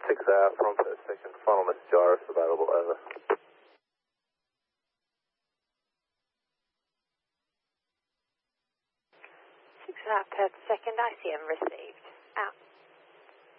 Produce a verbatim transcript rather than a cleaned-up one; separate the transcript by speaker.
Speaker 1: six half from pit second, final message R F available, over.
Speaker 2: six half per second, I C M received. Out.